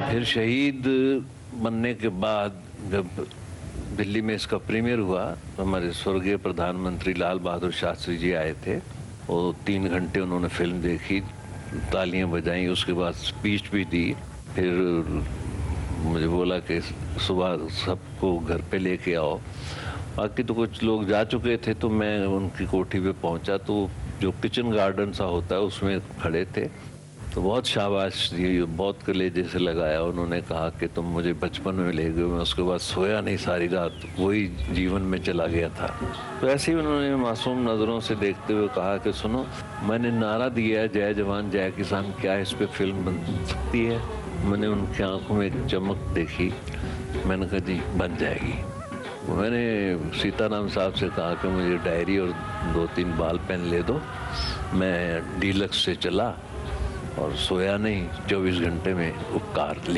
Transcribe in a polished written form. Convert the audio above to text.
फिर शहीद बनने के बाद जब दिल्ली में इसका प्रीमियर हुआ तो हमारे स्वर्गीय प्रधानमंत्री लाल बहादुर शास्त्री जी आए थे। वो 3 घंटे उन्होंने फिल्म देखी, तालियां बजाई, उसके बाद स्पीच भी दी। फिर मुझे बोला कि सुबह सबको घर पे लेके आओ। बाकी तो कुछ लोग जा चुके थे, तो मैं उनकी कोठी पे पहुंचा तो जो किचन गार्डन सा होता है उसमें खड़े थे। तो बहुत शाबाश दी, बहुत कलेजे से लगाया। उन्होंने कहा कि तुम मुझे बचपन में ले गए। मैं उसके बाद सोया नहीं सारी रात, वही जीवन में चला गया था। तो ऐसे ही उन्होंने मासूम नज़रों से देखते हुए कहा कि सुनो, मैंने नारा दिया है जय जवान जय किसान, क्या इस पर फिल्म बन सकती है? मैंने उनकी आंखों में एक चमक देखी। मैंने कहा जी बन जाएगी। मैंने सीताराम साहब से कहा कि मुझे डायरी और 2-3 बाल पेन ले दो। मैं डीलक्स से चला और सोया नहीं, 24 घंटे में उपकार लिख